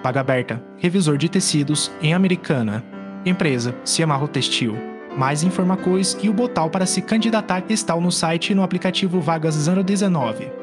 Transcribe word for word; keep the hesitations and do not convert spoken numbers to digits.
Vaga aberta, revisor de tecidos em Americana. Empresa, Ciamarro Textil. Mais informações e o botão para se candidatar está no site e no aplicativo Vagas zero dezenove.